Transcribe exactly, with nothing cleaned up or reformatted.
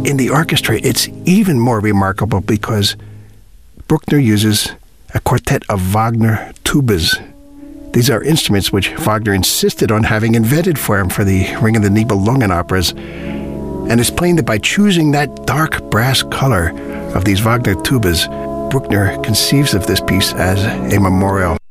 in the orchestra, it's even more remarkable because Bruckner uses a quartet of Wagner tubas. These are instruments which Wagner insisted on having invented for him for the Ring of the Nibelungen operas, and explained that by choosing that dark brass color of these Wagner tubas, Bruckner conceives of this piece as a memorial.